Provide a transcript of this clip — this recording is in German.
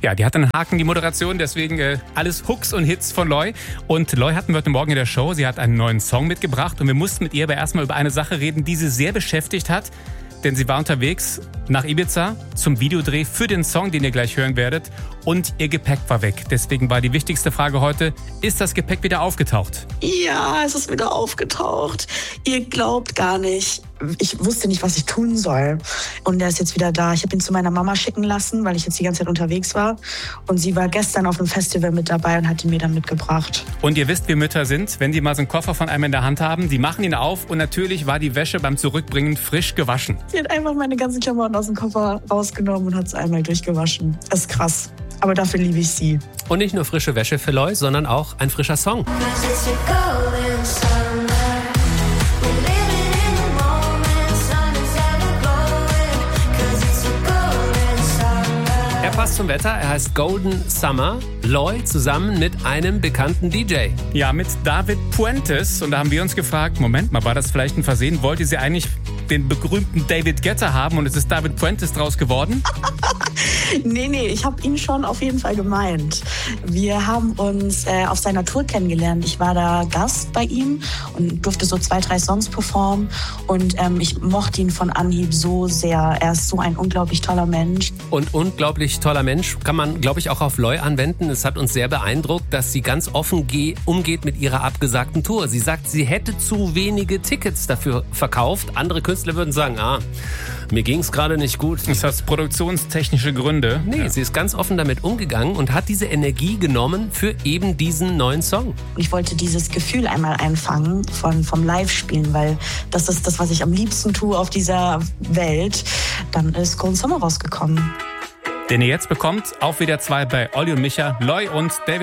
Ja, die hat einen Haken, die Moderation, deswegen alles Hooks und Hits von Loi. Und Loi hatten wir heute Morgen in der Show. Sie hat einen neuen Song mitgebracht und wir mussten mit ihr aber erstmal über eine Sache reden, die sie sehr beschäftigt hat. Denn sie war unterwegs nach Ibiza zum Videodreh für den Song, den ihr gleich hören werdet. Und ihr Gepäck war weg. Deswegen war die wichtigste Frage heute, ist das Gepäck wieder aufgetaucht? Ja, es ist wieder aufgetaucht. Ihr glaubt gar nicht. Ich wusste nicht, was ich tun soll. Und er ist jetzt wieder da. Ich habe ihn zu meiner Mama schicken lassen, weil ich jetzt die ganze Zeit unterwegs war. Und sie war gestern auf einem Festival mit dabei und hat ihn mir dann mitgebracht. Und ihr wisst, wie Mütter sind, wenn die mal so einen Koffer von einem in der Hand haben, die machen ihn auf und natürlich war die Wäsche beim Zurückbringen frisch gewaschen. Sie hat einfach meine ganzen Klamotten aus dem Koffer rausgenommen und hat es einmal durchgewaschen. Das ist krass. Aber dafür liebe ich sie. Und nicht nur frische Wäsche für Loi, sondern auch ein frischer Song. Er passt zum Wetter, er heißt Golden Summer. Loi zusammen mit einem bekannten DJ. Ja, mit David Puentes. Und da haben wir uns gefragt, Moment mal, war das vielleicht ein Versehen? Wollte sie eigentlich den berühmten David Guetta haben und es ist David Puentes draus geworden? Nee, ich habe ihn schon auf jeden Fall gemeint. Wir haben uns auf seiner Tour kennengelernt. Ich war da Gast bei ihm und durfte so 2, 3 Songs performen. Und ich mochte ihn von Anhieb so sehr. Er ist so ein unglaublich toller Mensch. Und unglaublich toller Mensch kann man, glaube ich, auch auf Loi anwenden. Es hat uns sehr beeindruckt, dass sie ganz offen umgeht mit ihrer abgesagten Tour. Sie sagt, sie hätte zu wenige Tickets dafür verkauft. Andere Künstler würden sagen, mir ging's gerade nicht gut. Das hat produktionstechnische Gründe. Nee, sie ist ganz offen damit umgegangen und hat diese Energie genommen für eben diesen neuen Song. Ich wollte dieses Gefühl einmal einfangen vom Live-Spielen, weil das ist das, was ich am liebsten tue auf dieser Welt. Dann ist Golden Summer rausgekommen. Den ihr jetzt bekommt, auf WDR 2 bei Olli und Micha, Loi und David